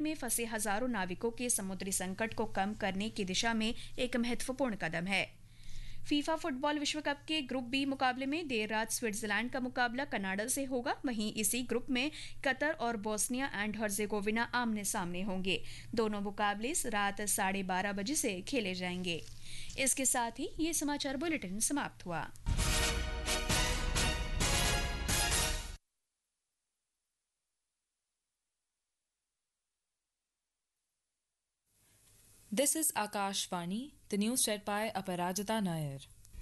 में फंसे हजारों नाविकों के समुद्री संकट को कम करने की दिशा में एक महत्वपूर्ण कदम है। फीफा फुटबॉल विश्व कप के ग्रुप बी मुकाबले में देर रात स्विट्जरलैंड का मुकाबला कनाडा से होगा। वहीं इसी ग्रुप में कतर और बोस्निया एंड हर्जेगोविना आमने सामने होंगे। दोनों मुकाबले रात 12:30 बजे से खेले जाएंगे। इसके साथ ही ये समाचार बुलेटिन समाप्त हुआ। This is Akashvani, the news read by Aparajita Nair.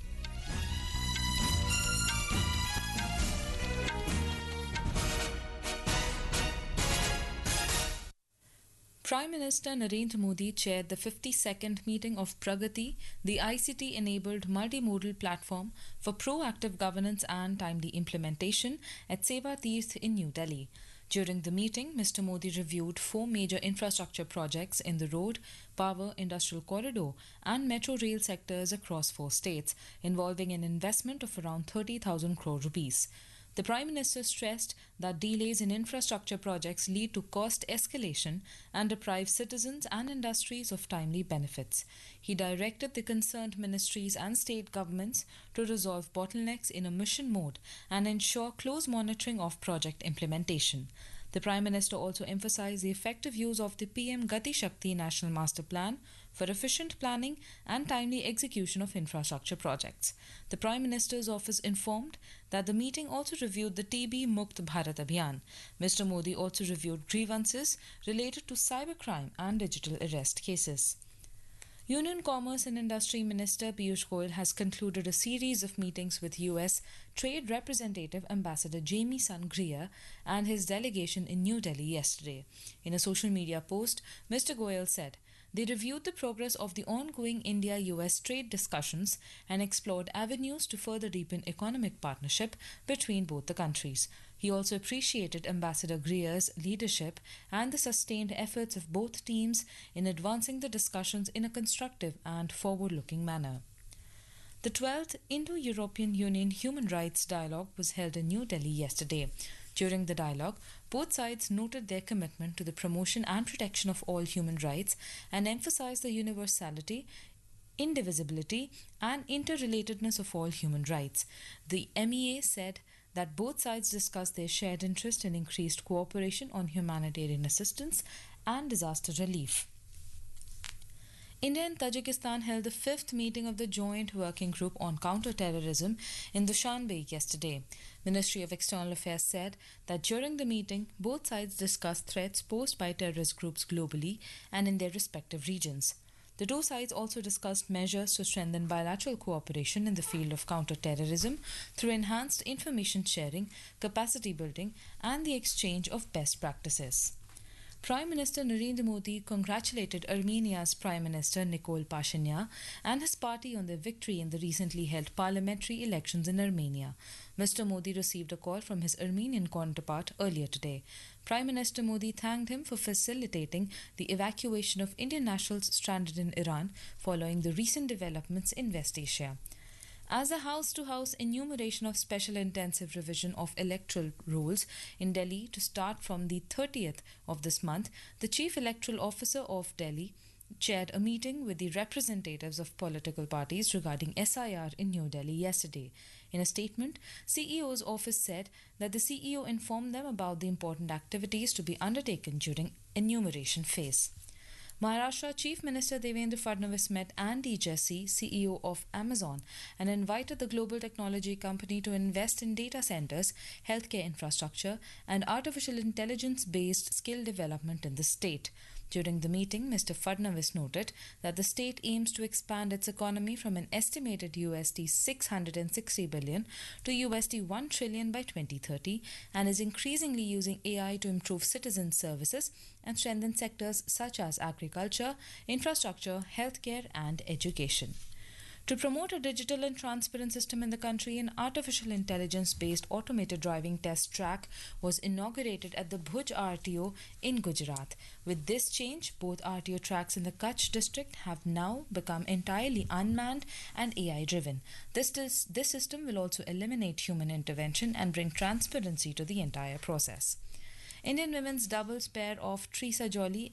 Prime Minister Narendra Modi chaired the 52nd meeting of Pragati, the ICT-enabled multimodal platform for proactive governance and timely implementation at Seva Tirth in New Delhi. During the meeting, Mr. Modi reviewed 4 major infrastructure projects in the road, power, industrial corridor and metro rail sectors across 4 states, involving an investment of around 30,000 crore rupees. The Prime Minister stressed that delays in infrastructure projects lead to cost escalation and deprive citizens and industries of timely benefits. He directed the concerned ministries and state governments to resolve bottlenecks in a mission mode and ensure close monitoring of project implementation. The Prime Minister also emphasized the effective use of the PM Gati Shakti National Master Plan for efficient planning and timely execution of infrastructure projects. The Prime Minister's office informed that the meeting also reviewed the TB Mukt Bharat Abhiyan. Mr. Modi also reviewed grievances related to cybercrime and digital arrest cases. Union Commerce and Industry Minister Piyush Goyal has concluded a series of meetings with US Trade Representative Ambassador Jamieson Greer and his delegation in New Delhi yesterday. In a social media post, Mr. Goyal said they reviewed the progress of the ongoing India-US trade discussions and explored avenues to further deepen economic partnership between both the countries. He also appreciated Ambassador Greer's leadership and the sustained efforts of both teams in advancing the discussions in a constructive and forward-looking manner. The 12th Indo-European Union Human Rights Dialogue was held in New Delhi yesterday. During the dialogue, both sides noted their commitment to the promotion and protection of all human rights and emphasized the universality, indivisibility, and interrelatedness of all human rights. The MEA said that both sides discussed their shared interest in increased cooperation on humanitarian assistance and disaster relief. India and Tajikistan held the 5th meeting of the Joint Working Group on Counter-Terrorism in Dushanbe yesterday. Ministry of External Affairs said that during the meeting, both sides discussed threats posed by terrorist groups globally and in their respective regions. The two sides also discussed measures to strengthen bilateral cooperation in the field of counter-terrorism through enhanced information sharing, capacity building, and the exchange of best practices. Prime Minister Narendra Modi congratulated Armenia's Prime Minister Nikol Pashinyan and his party on their victory in the recently held parliamentary elections in Armenia. Mr. Modi received a call from his Armenian counterpart earlier today. Prime Minister Modi thanked him for facilitating the evacuation of Indian nationals stranded in Iran following the recent developments in West Asia. As a house-to-house enumeration of special intensive revision of electoral rolls in Delhi to start from the 30th of this month, the Chief Electoral Officer of Delhi chaired a meeting with the representatives of political parties regarding SIR in New Delhi yesterday. In a statement, CEO's office said that the CEO informed them about the important activities to be undertaken during enumeration phase. Maharashtra Chief Minister Devendra Fadnavis met Andy Jassy, CEO of Amazon, and invited the global technology company to invest in data centers, healthcare infrastructure, and artificial intelligence-based skill development in the state. During the meeting, Mr. Fadnavis noted that the state aims to expand its economy from an estimated USD 660 billion to USD 1 trillion by 2030 and is increasingly using AI to improve citizen services and strengthen sectors such as agriculture, infrastructure, healthcare, and education. To promote a digital and transparent system in the country, an artificial intelligence-based automated driving test track was inaugurated at the Bhuj RTO in Gujarat. With this change, both RTO tracks in the Kutch district have now become entirely unmanned and AI-driven. This system will also eliminate human intervention and bring transparency to the entire process. Indian women's doubles pair of Trisa Jolly